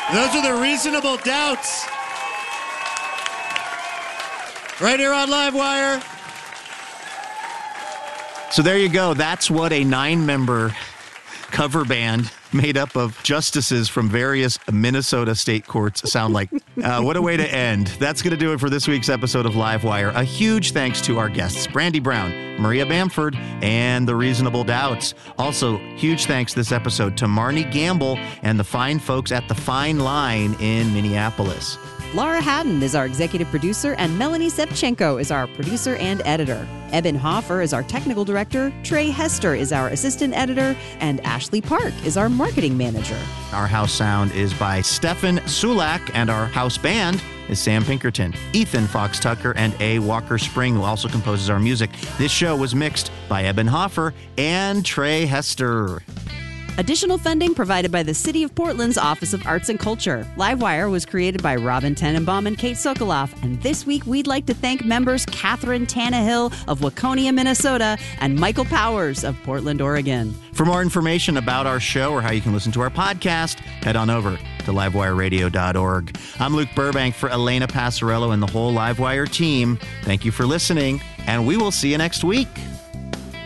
Those are the Reasonable Doubts. Right here on Livewire. So there you go. That's what a 9-member cover band made up of justices from various Minnesota state courts sound like. What a way to end. That's going to do it for this week's episode of Livewire. A huge thanks to our guests, Brandy Brown, Maria Bamford, and the Reasonable Doubts. Also, huge thanks this episode to Marnie Gamble and the fine folks at The Fine Line in Minneapolis. Laura Haddon is our executive producer, and Melanie Sevchenko is our producer and editor. Eben Hoffer is our technical director, Trey Hester is our assistant editor, and Ashley Park is our marketing manager. Our house sound is by Stefan Sulak, and our house band is Sam Pinkerton, Ethan Fox Tucker, and A. Walker Spring, who also composes our music. This show was mixed by Eben Hoffer and Trey Hester. Additional funding provided by the City of Portland's Office of Arts and Culture. Livewire was created by Robin Tenenbaum and Kate Sokoloff. And this week, we'd like to thank members Catherine Tannehill of Waconia, Minnesota, and Michael Powers of Portland, Oregon. For more information about our show or how you can listen to our podcast, head on over to livewireradio.org. I'm Luke Burbank for Elena Passarello and the whole Livewire team. Thank you for listening, and we will see you next week.